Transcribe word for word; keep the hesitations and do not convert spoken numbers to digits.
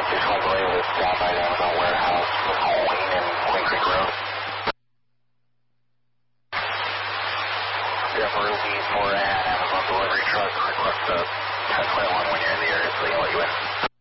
six one three with down by the Amazon warehouse with Queen and Queen Creek Road. Jeff Ruby for an Amazon delivery truck. Request a ten twenty-one when you're in the area, so you can let you in.